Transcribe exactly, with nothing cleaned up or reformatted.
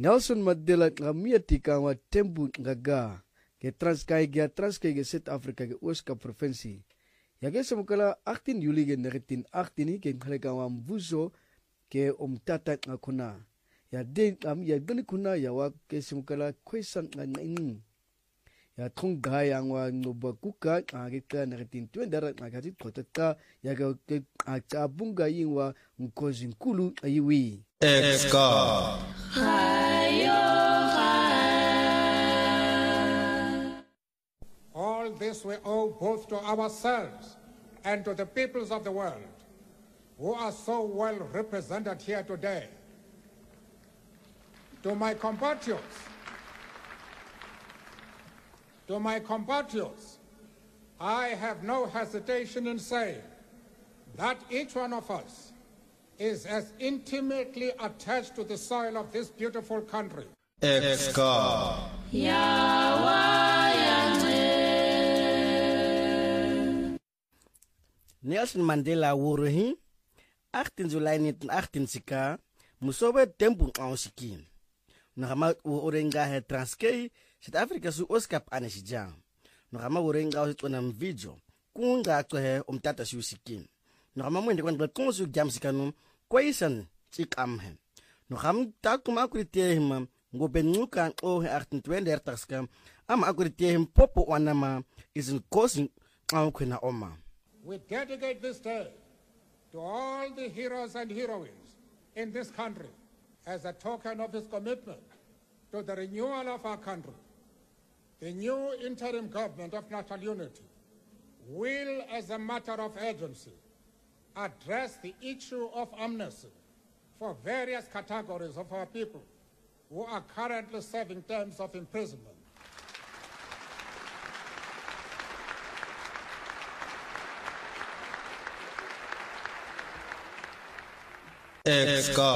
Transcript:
Nelson Mandela ngamia tikawa tembu ngaga ke Transkei ge Transkei ge South Africa ge Ooskaap provinsie. Ya ge semukala achttien Juli ge negentien achttien ke ngalekawa mvuzo ke omtata ngakuna. Ya den am ya gani kuna ya wa ke semukala kwesan nganin. Ya trong gaya ngwa ngoba kuka age ka negentien twendara ngakati protesta ya ge achabunga yingwa nkozi nkulu ayiwi. Ex-God. All this we owe both to ourselves and to the peoples of the world who are so well represented here today. To my compatriots, to my compatriots, I have no hesitation in saying that each one of us is as intimately attached to the soil of this beautiful country. Ex-God. Nelson Mandela wuruhi achttien July negentien achttien sika musobe tempu ngawsikin nogama urenga he Transkei South Africa su Ooskaap anesija nogama urenga usitona mvideo kunga kwehe umtata siusikin nogama mwende kwandla konsu jamsikanu kwaisan tsikamhe nogam takuma akuritehima ngobenguka ohe achttien tweeëndertig ska ama akuritehim popo wanama isin kosin awkwena oma. We dedicate this day to all the heroes and heroines in this country as a token of his commitment to the renewal of our country. The new interim government of national unity will, as a matter of urgency, address the issue of amnesty for various categories of our people who are currently serving terms of imprisonment. Ex-God.